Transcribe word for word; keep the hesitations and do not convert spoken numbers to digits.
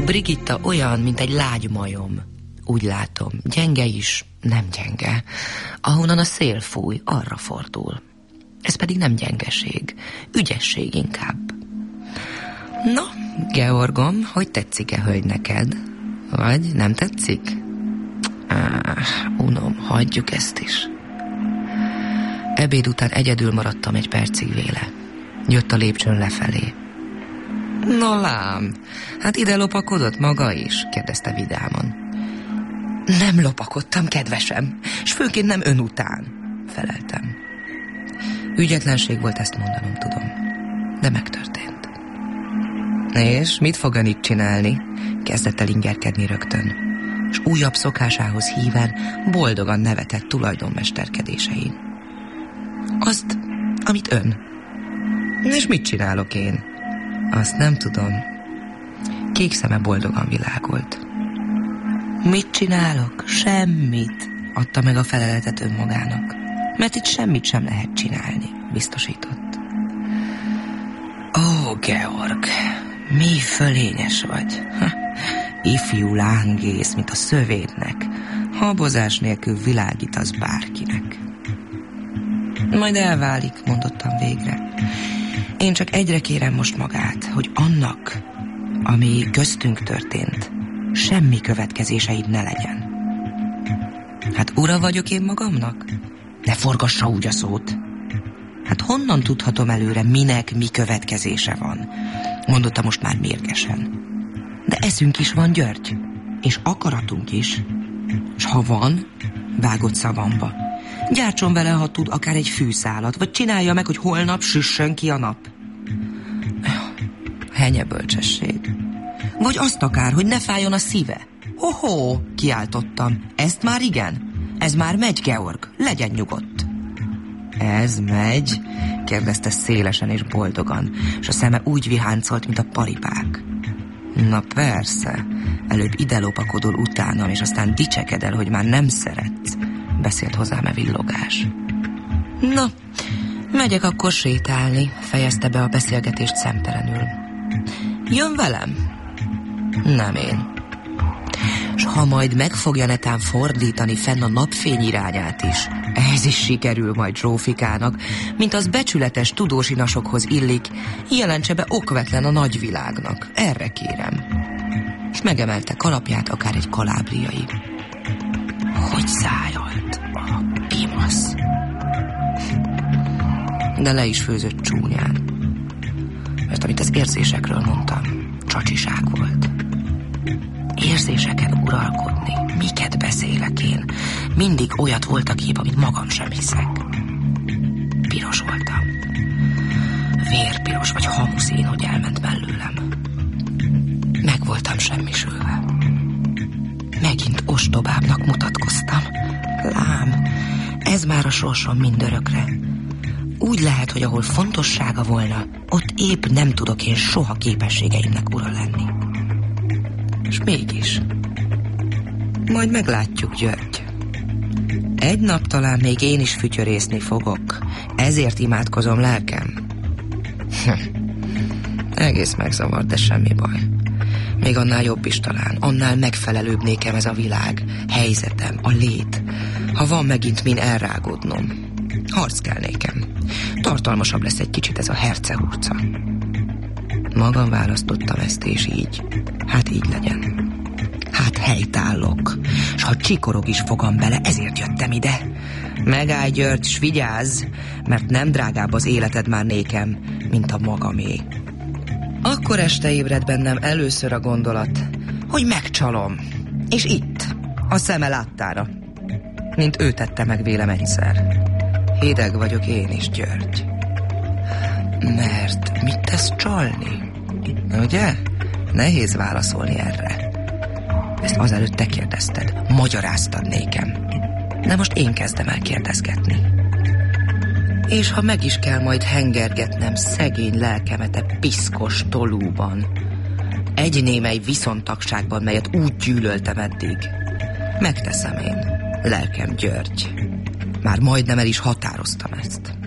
Brigitta olyan, mint egy lágy majom. Úgy látom, gyenge is, nem gyenge. Ahonnan a szél fúj, arra fordul. Ez pedig nem gyengeség, ügyesség inkább. Na, Georgom, hogy tetszik-e hölgy neked? Vagy nem tetszik? Áh, unom, hagyjuk ezt is. Ebéd után egyedül maradtam egy percig véle. Jött a lépcsőn lefelé. Na lám, hát ide lopakodott maga is? Kérdezte vidáman. Nem lopakodtam, kedvesem, és főként nem ön után, feleltem. Ügyetlenség volt ezt mondanom, tudom, de megtörtént. És mit fog ön itt csinálni? Kezdett el ingerkedni rögtön, és újabb szokásához híven boldogan nevetett tulajdonmesterkedésein. Azt, amit ön. És mit csinálok én? Azt nem tudom. Kék szeme boldogan világolt. Mit csinálok? Semmit, adta meg a feleletet önmagának. Mert itt semmit sem lehet csinálni, biztosított. Ó, Georg, mi fölényes vagy. Ha, ifjú lángész, mint a szövétnek. Habozás nélkül világítasz bárkinek. Majd elválik, mondottam végre. Én csak egyre kérem most magát, hogy annak, ami köztünk történt, semmi következéseid ne legyen. Hát ura vagyok én magamnak? Ne forgassa úgy a szót. Hát honnan tudhatom előre, minek mi következése van? Mondotta most már mérgesen. De eszünk is van, György, és akaratunk is. És ha van, vágott szavamba. Gyártson vele, ha tud, akár egy fűszálat, vagy csinálja meg, hogy holnap süssön ki a nap. Henye bölcsesség. Vagy azt akár, hogy ne fájjon a szíve. Ho-ho, kiáltottam. Ezt már igen? Ez már megy, Georg, legyen nyugodt. Ez megy? Kérdezte szélesen és boldogan, és a szeme úgy viháncolt, mint a paripák. Na persze, előbb ide lopakodol utánam, és aztán dicsekedel, hogy már nem szeretsz, beszélt hozzám e villogás. Na, megyek akkor sétálni, fejezte be a beszélgetést szemtelenül. Jön velem? Nem én. S ha majd meg fogja netán fordítani fenn a napfény irányát is, ez is sikerül majd Zsófikának, mint az becsületes tudós inasokhoz illik, jelentse be okvetlen a nagyvilágnak. Erre kérem. És megemelte kalapját akár egy kalábriai. Hogy szájalt a pimasz. De le is főzött csúnyán. Mert amit az érzésekről mondtam, csacsiság volt. Érzéseken uralkodni, miket beszélek én? Mindig olyat volt a kép, amit magam sem hiszek. Piros voltam. Vérpiros vagy hamuszín, hogy elment mellőlem. Meg voltam semmisülve. Megint ostobábbnak mutatkoztam. Lám, ez már a sorsom mindörökre. Úgy lehet, hogy ahol fontossága volna, ott épp nem tudok én soha képességeimnek ura lenni. És mégis. Majd meglátjuk, György. Egy nap talán még én is fütyörészni fogok. Ezért imádkozom lelkem. Egész megzavart, de semmi baj. Még annál jobb is talán. Annál megfelelőbb nékem ez a világ. Helyzetem, a lét. Ha van megint min elrágódnom. Harc kell nékem. Tartalmasabb lesz egy kicsit ez a hercehurca. Magam választottam ezt, és így. Hát így legyen. Hát helytállok. S ha csikorog is fogam bele, ezért jöttem ide. Megállj, György, s vigyázz, mert nem drágább az életed már nékem, mint a magamé. Akkor este ébred bennem először a gondolat, hogy megcsalom. És itt, a szeme láttára. Mint ő tette meg vélem egyszer. Hideg vagyok én is, György. Mert mit tesz csalni? Ugye? Nehéz válaszolni erre. Ezt azelőtt te kérdezted, magyaráztad nékem. De most én kezdem el kérdezgetni. És ha meg is kell majd hengergetnem szegény lelkemet e piszkos tolúban, egy némely viszontagságban, melyet úgy gyűlöltem eddig, megteszem én, lelkem György. Már majdnem el is határoztam ezt.